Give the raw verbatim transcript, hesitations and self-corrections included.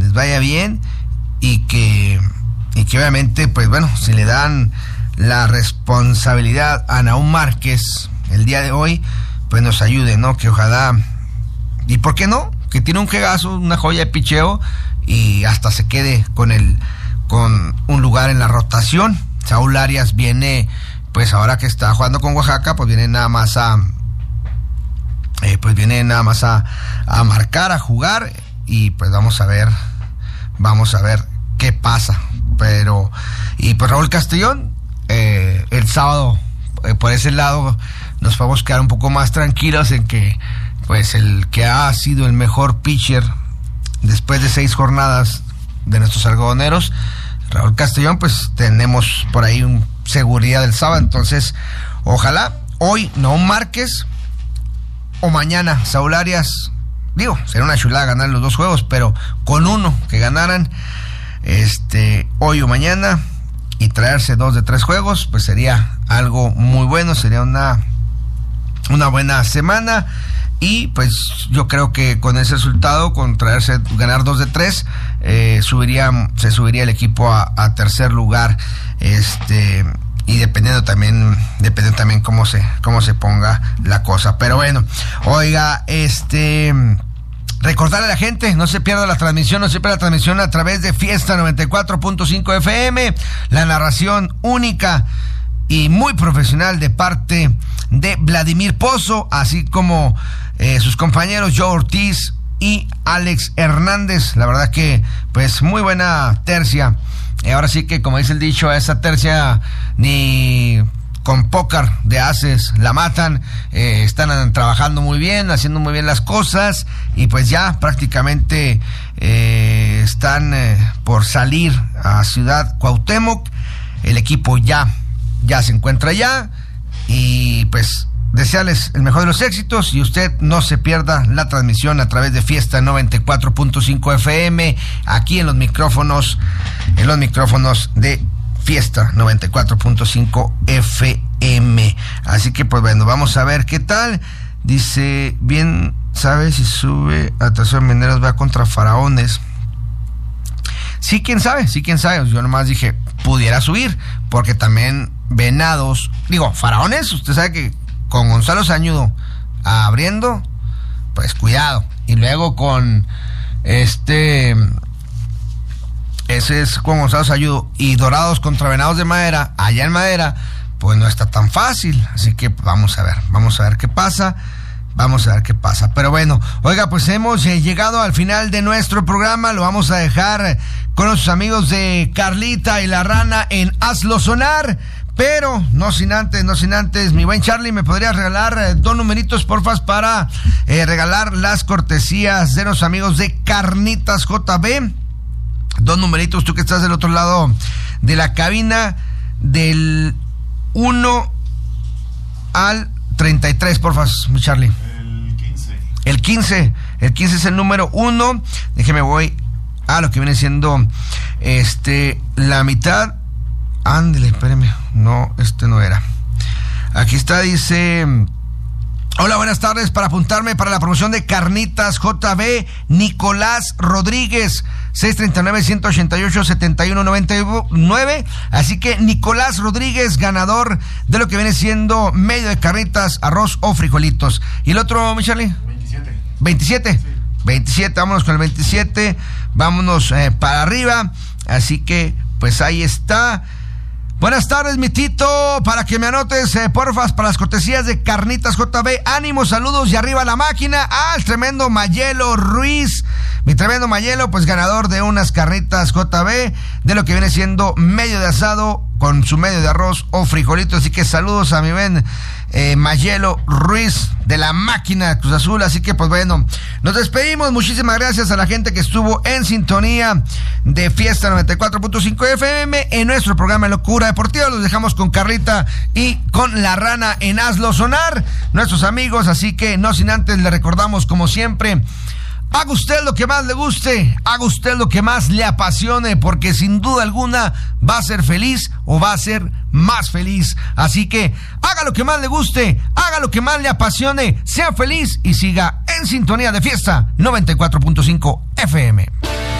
les vaya bien y que, y que obviamente, pues bueno, si le dan la responsabilidad a Nahum Márquez el día de hoy, pues nos ayude, ¿no? Que ojalá, y por qué no, que tiene un juegazo, una joya de picheo y hasta se quede con el, con un lugar en la rotación. Saúl Arias viene, pues ahora que está jugando con Oaxaca, pues viene nada más a, eh, pues viene nada más a, a marcar, a jugar, y pues vamos a ver, vamos a ver qué pasa. Pero, y pues Raúl Castellón, eh, el sábado, eh, por ese lado, nos podemos quedar un poco más tranquilos en que, pues el que ha sido el mejor pitcher después de seis jornadas de nuestros algodoneros, Raúl Castellón, pues tenemos por ahí un seguridad del sábado. Entonces, ojalá hoy Nahum Márquez o mañana Saúl Arias, digo, sería una chulada ganar los dos juegos, pero con uno que ganaran este hoy o mañana y traerse dos de tres juegos, pues sería algo muy bueno, sería una una buena semana. Y pues yo creo que con ese resultado, con traerse, ganar dos de tres, eh, subiría, se subiría el equipo a, a tercer lugar, este, y dependiendo también, dependiendo también cómo se, cómo se ponga la cosa. Pero bueno, oiga, este, recordarle a la gente, no se pierda la transmisión, no se pierda la transmisión a través de Fiesta noventa y cuatro punto cinco F M, la narración única y muy profesional de parte de Vladimir Pozo, así como eh, sus compañeros Joe Ortiz y Alex Hernández. La verdad que pues muy buena tercia. Eh, ahora sí que, como dice el dicho, a esa tercia ni con póker de ases la matan. Eh, están trabajando muy bien, haciendo muy bien las cosas, y pues ya prácticamente eh, están eh, por salir a Ciudad Cuauhtémoc. El equipo ya ya se encuentra allá, y pues desearles el mejor de los éxitos, y usted no se pierda la transmisión a través de Fiesta noventa y cuatro punto cinco F M, aquí en los micrófonos, en los micrófonos de Fiesta noventa y cuatro punto cinco F M. Así que pues bueno, vamos a ver qué tal. Dice, bien, ¿sabes si sube a Tercer Mineros va contra Faraones? Sí, quién sabe, sí, quién sabe. Yo nomás dije, pudiera subir, porque también Venados, digo, Faraones, usted sabe que con Gonzalo Sañudo abriendo, pues cuidado. Y luego con este, ese es con Gonzalo Sañudo, y Dorados contra Venados de Madera, allá en Madera, pues no está tan fácil. Así que vamos a ver, vamos a ver qué pasa. Vamos a ver qué pasa. Pero bueno, oiga, pues hemos eh, llegado al final de nuestro programa. Lo vamos a dejar con nuestros amigos de Carlita y la Rana en Hazlo Sonar. Pero no sin antes, no sin antes, mi buen Charlie, ¿me podrías regalar eh, dos numeritos, porfas, para eh, regalar las cortesías de los amigos de Carnitas J B? Dos numeritos, tú que estás del otro lado de la cabina, del uno al treinta y tres, porfas, mi Charlie. El quince. El quince. El quince es el número uno. Déjeme, voy a lo que viene siendo este la mitad. Ándale, espéreme. No, este no era. Aquí está, dice: hola, buenas tardes. Para apuntarme para la promoción de Carnitas J B, Nicolás Rodríguez, seis treinta y nueve, ciento ochenta y ocho, setenta y uno noventa y nueve. Así que Nicolás Rodríguez, ganador de lo que viene siendo medio de carnitas, arroz o frijolitos. ¿Y el otro, mi Charlie? veintisiete. ¿veintisiete? Sí. veintisiete, vámonos con el veintisiete. Vámonos eh, para arriba. Así que, pues ahí está. Buenas tardes, mi Tito, para que me anotes, eh, porfas, para las cortesías de Carnitas J B. Ánimo, saludos y arriba la máquina. Ah, el tremendo Mayelo Ruiz, mi tremendo Mayelo, pues ganador de unas Carnitas J B, de lo que viene siendo medio de asado con su medio de arroz o frijolito. Así que saludos a mi Ben eh, Mayelo Ruiz de la máquina Cruz Azul. Así que pues bueno, nos despedimos. Muchísimas gracias a la gente que estuvo en sintonía de Fiesta noventa y cuatro punto cinco F M en nuestro programa Locura Deportiva. Los dejamos con Carlita y con la Rana en Hazlo Sonar, nuestros amigos. Así que no sin antes le recordamos, como siempre, haga usted lo que más le guste, haga usted lo que más le apasione, porque sin duda alguna va a ser feliz o va a ser más feliz. Así que haga lo que más le guste, haga lo que más le apasione, sea feliz y siga en sintonía de Fiesta noventa y cuatro punto cinco F M.